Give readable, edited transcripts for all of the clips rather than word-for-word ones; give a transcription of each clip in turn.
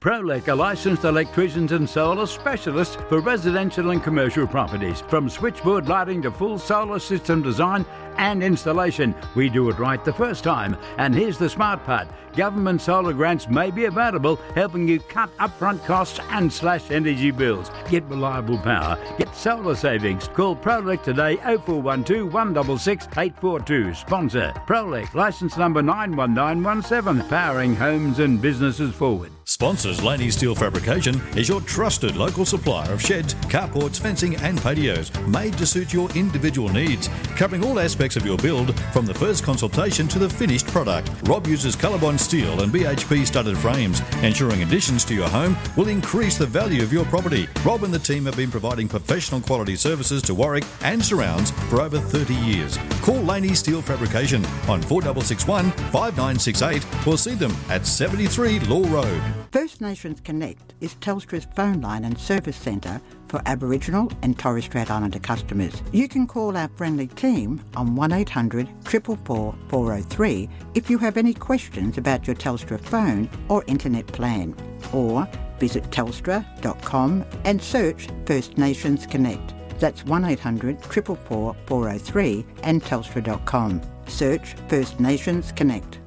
Prolec are licensed electricians and solar specialists for residential and commercial properties. From switchboard lighting to full solar system design and installation, we do it right the first time. And here's the smart part. Government solar grants may be available, helping you cut upfront costs and slash energy bills. Get reliable power. Get solar savings. Call Prolec today, 0412 166 842. Sponsor Prolec, licence number 91917, powering homes and businesses forward. Sponsors Laney Steel Fabrication is your trusted local supplier of sheds, carports, fencing and patios, made to suit your individual needs, covering all aspects of your build from the first consultation to the finished product. Rob uses Colorbond steel and BHP studded frames, ensuring additions to your home will increase the value of your property. Rob and the team have been providing professional quality services to Warwick and surrounds for over 30 years. Call Laney Steel Fabrication on 4661 5968 or see them at 73 Law Road. First Nations Connect is Telstra's phone line and service centre for Aboriginal and Torres Strait Islander customers. You can call our friendly team on 1800 444 403 if you have any questions about your Telstra phone or internet plan, or visit telstra.com and search First Nations Connect. That's 1800 444 403 and telstra.com. Search First Nations Connect.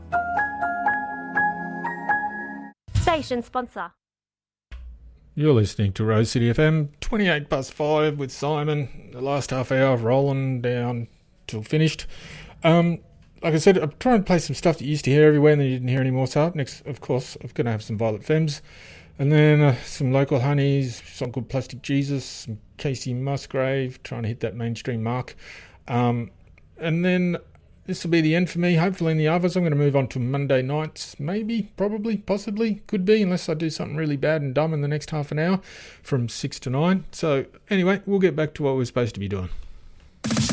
Station sponsor. You're listening to Rose City FM, 5:28 with Simon. The last half hour of rolling down till finished. Like I said, I'm trying to play some stuff that you used to hear everywhere and then you didn't hear anymore. So up next, of course, I'm going to have some Violet Femmes. And then some local honeys, something called Plastic Jesus, some Casey Musgrave, trying to hit that mainstream mark. And then this will be the end for me. Hopefully in the others, I'm going to move on to Monday nights. Maybe, probably, possibly, could be, unless I do something really bad and dumb in the next half an hour from 6 to 9. So anyway, we'll get back to what we're supposed to be doing.